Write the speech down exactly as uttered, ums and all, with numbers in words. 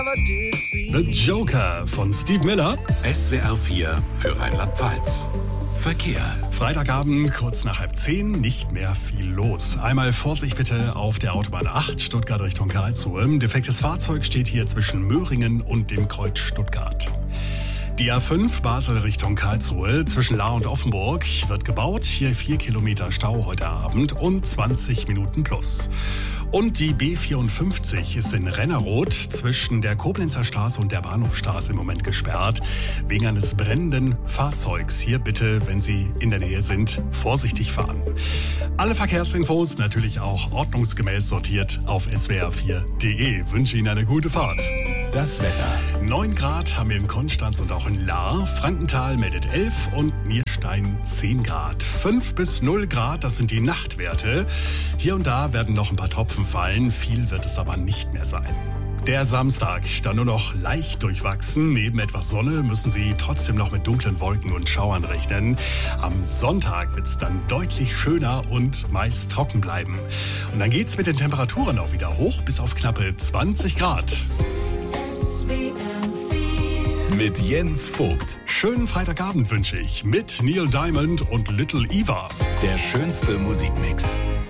The Joker von Steve Miller. S W R vier für Rheinland-Pfalz. Verkehr. Freitagabend, kurz nach halb zehn, nicht mehr viel los. Einmal Vorsicht bitte auf der Autobahn acht, Stuttgart Richtung Karlsruhe. Defektes Fahrzeug steht hier zwischen Möhringen und dem Kreuz Stuttgart. Die A fünf Basel Richtung Karlsruhe zwischen Lahr und Offenburg wird gebaut. Hier vier Kilometer Stau heute Abend und zwanzig Minuten plus. Und die B vierundfünfzig ist in Renneroth zwischen der Koblenzer Straße und der Bahnhofstraße im Moment gesperrt, wegen eines brennenden Fahrzeugs. Hier bitte, wenn Sie in der Nähe sind, vorsichtig fahren. Alle Verkehrsinfos natürlich auch ordnungsgemäß sortiert auf s w r vier punkt d e. Wünsche Ihnen eine gute Fahrt. Das Wetter. neun Grad haben wir in Konstanz und auch in Lahr. Frankenthal meldet elf und Nierstein zehn Grad. fünf bis null Grad, das sind die Nachtwerte. Hier und da werden noch ein paar Tropfen fallen, viel wird es aber nicht mehr sein. Der Samstag, dann nur noch leicht durchwachsen. Neben etwas Sonne müssen Sie trotzdem noch mit dunklen Wolken und Schauern rechnen. Am Sonntag wird es dann deutlich schöner und meist trocken bleiben. Und dann geht's mit den Temperaturen auch wieder hoch bis auf knappe zwanzig Grad. Mit Jens Vogt. Schönen Freitagabend wünsche ich mit Neil Diamond und Little Eva. Der schönste Musikmix.